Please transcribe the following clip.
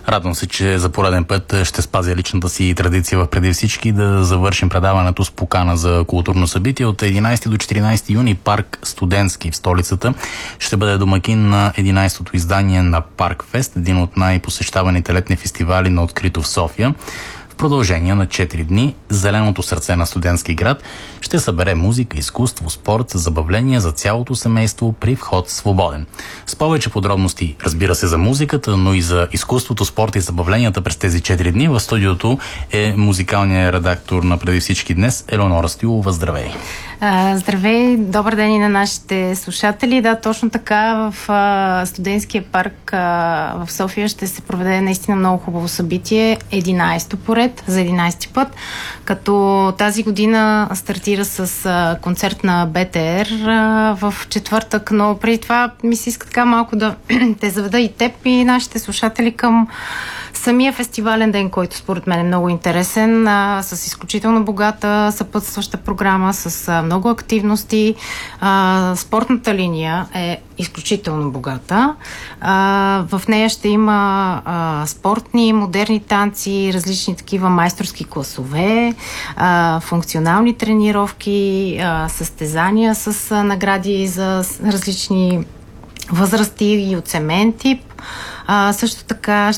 Радвам се, че за пореден път ще спазя личната си традиция в преди всички да завършим предаването с покана за културно събитие. От 11 до 14 юни парк Студентски в столицата ще бъде домакин на 11-то издание на Парк Фест, един от най-посещаваните летни фестивали на открито в София. В продължение на 4 дни зеленото сърце на Студентски град ще събере музика, изкуство, спорт, забавления за цялото семейство при вход свободен. С повече подробности, разбира се, за музиката, но и за изкуството, спорта и забавленията през тези 4 дни в студиото е музикалният редактор на преди всички днес Елеонора Стоилова. Здравей! Здравей! Добър ден и на нашите слушатели. Да, точно така, в Студентския парк в София ще се проведе наистина много хубаво събитие, 11-то поред, за 11-ти път, като тази година стартира с концерт на БТР в четвъртък, но преди това ми се иска така малко да те заведа и теб и нашите слушатели към самия фестивален ден, който според мен е много интересен, с изключително богата съпътстваща програма, с много активности. Спортната линия е изключително богата. В нея ще има спортни, модерни танци, различни такива майсторски класове, функционални тренировки, състезания с награди за различни възрасти и от семейен тип. Също така